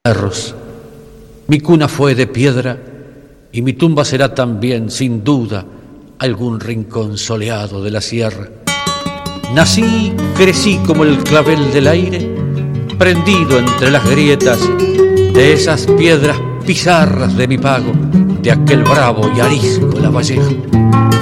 Cerros. Mi cuna fue de piedra y mi tumba será también, sin duda, algún rincón soleado de la sierra. Nací, crecí como el clavel del aire, prendido entre las grietas de esas piedras pizarras de mi pago, de aquel bravo y arisco Lavallejo.